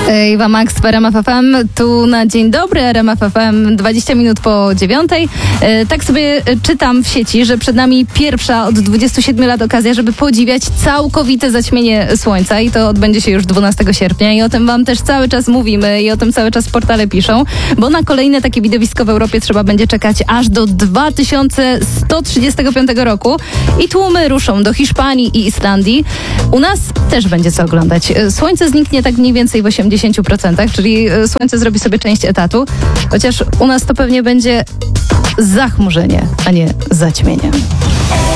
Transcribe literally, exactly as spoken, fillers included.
Ewa Max w R M F F M, tu na Dzień Dobry R M F F M, dwadzieścia minut po dziewiątej. E, tak sobie czytam w sieci, że przed nami pierwsza od dwudziestu siedmiu lat okazja, żeby podziwiać całkowite zaćmienie słońca i to odbędzie się już dwunastego sierpnia i o tym wam też cały czas mówimy i o tym cały czas portale piszą, bo na kolejne takie widowisko w Europie trzeba będzie czekać aż do dwa tysiące sto trzydziestego piątego roku i tłumy ruszą do Hiszpanii i Islandii. U nas też będzie co oglądać. Słońce zniknie tak mniej więcej w osiemdziesięciu procentach, czyli słońce zrobi sobie część etatu, chociaż u nas to pewnie będzie zachmurzenie, a nie zaćmienie.